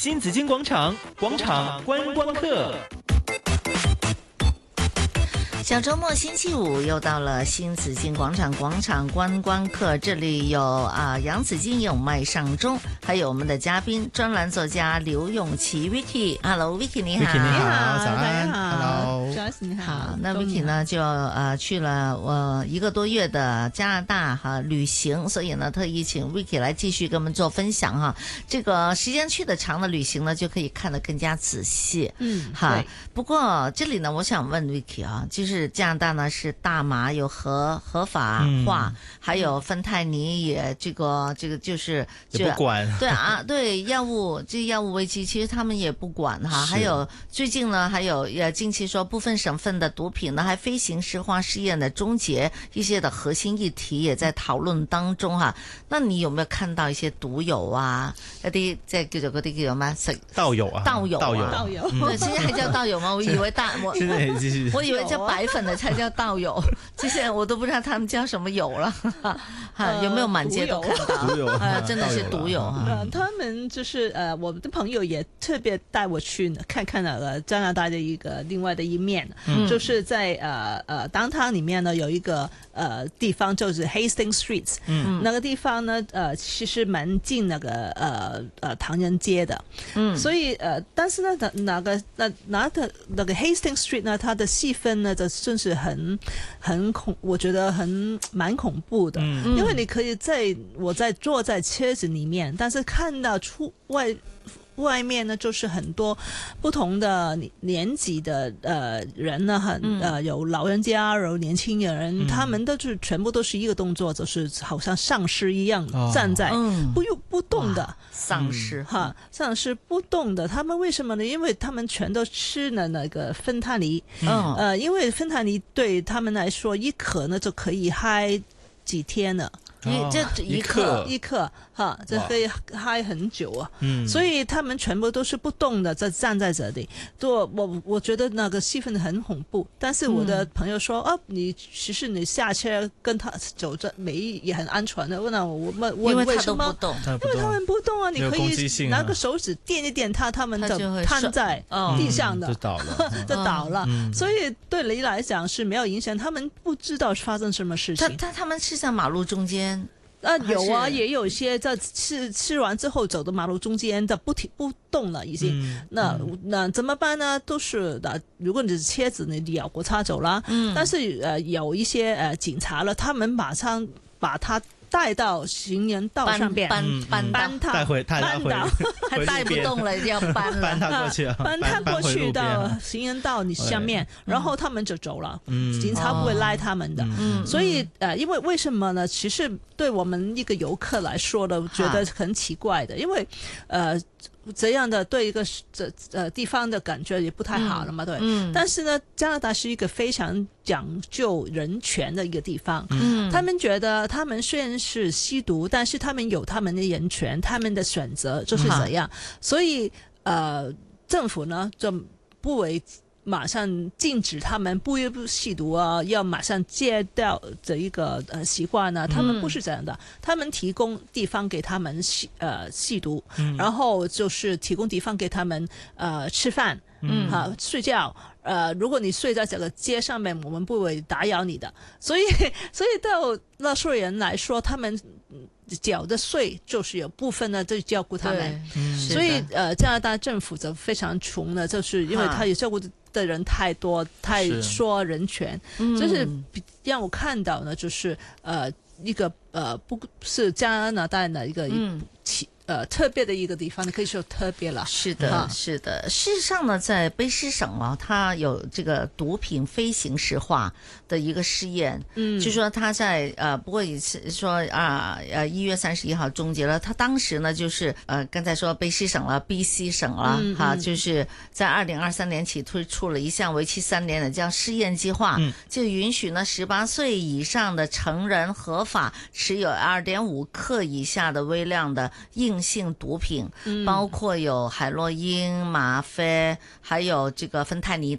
新紫荆广场，广场观光客。 小周末星期五又到了新紫荆广场，广场观光客，这里有杨紫荆，有麦尚中，还有我们的嘉宾专栏作家刘永琪 Vicky。Hello Vicky 你好。 Vicky 你好，早大安家好 ，Hello。 Joyce 你好。 那 Vicky 呢就去了1个多月的加拿大旅行，所以呢特意请 Vicky 来继续跟我们做分享哈。这个时间去的长的旅行呢，就可以看得更加仔细。 对。 不过这里呢，我想问 Vicky 就是加拿大呢是大麻有合法化，还有芬太尼也这个就是也不管。 对啊，对药物危机，其实他们也不管哈。还有最近呢，还有近期说部分省份的毒品呢还非刑事化试验的终结，一些的核心议题也在讨论当中哈。那你有没有看到一些毒友啊，一啲即係叫做嗰啲叫做咩道友啊？ 道友。 对， 现在还叫道友吗？我以为我以为叫白粉的才叫道友，这些我都不知道他们叫什么友了。有没有满街都看到？ 毒友真的是毒友啊。 他们就是我的朋友也特别带我去看看了加拿大的一个另外的一面，就是在downtown 里面呢有一个地方就是 Hastings Street， 那个地方呢其实蛮近那个唐人街的，所以但是呢那个 Hastings Street 呢，它的细分呢就真是我觉得蛮恐怖的，因为你可以坐在车子里面，但是看到外面呢就是很多不同的年纪的人呢，有老人家，有年轻人，他们都是全部都是一个动作，就是好像丧尸一样站在不动的丧尸丧尸不动的。他们为什么呢？因为他们全都吃了那个芬太尼，因为芬太尼对他们来说一颗呢就可以嗨几天了。一克这可以嗨很久啊，所以他们全部都是不动的，在站在这里。我觉得那个气氛很恐怖，但是我的朋友说其实你下车跟他走着也很安全的。问我因为为什么？ 因为他们不动啊，你可以拿个手指垫一垫他们就瘫在地上的， 就倒了， 所以对你来讲是没有影响，他们不知道发生什么事情。 他们是在马路中间。 有啊，也有一些在吃完之后走到马路中间的不动了已经。那怎么办呢？都是如果你是车子，你咬过擦走了。但是有一些警察了，他们马上把他带到行人道上边，搬他带到还带不动了，要搬了， 搬他过去啊， 搬他过去到行人道你下面，然后他们就走了，警察不会拉他们的。所以因为为什么呢？其实对我们一个游客来说呢，觉得很奇怪的，因为这样的对一个地方的感觉也不太好了嘛，对。但是呢，加拿大是一个非常讲究人权的一个地方。他们觉得他们虽然是吸毒，但是他们有他们的人权，他们的选择就是这样。所以政府呢就不会马上禁止他们不吸毒啊，要马上戒掉这一个习惯呢？他们不是这样的，他们提供地方给他们吸毒，然后就是提供地方给他们吃饭，睡觉。如果你睡在这个街上面，我们不会打扰你的。所以对纳税人来说，他们缴的税就是有部分呢就照顾他们。所以加拿大政府就非常穷了，就是因为他也照顾的人太多，太说人权，就是让我看到呢，就是一个不是加拿大的一个特别的一个地方，你可以说特别了。 是的，是的。事实上呢，在卑诗省它有这个毒品非刑事化的一个试验，就说它在不过也是说1月31号终结了。它当时呢就是刚才说卑诗省了 BC 省了就是在2023年起推出了一项为期3年的叫试验计划，就允许呢18岁以上的成人合法持有2.5克以下的微量的硬性毒品，包括有海洛因、吗啡，还有这个芬太尼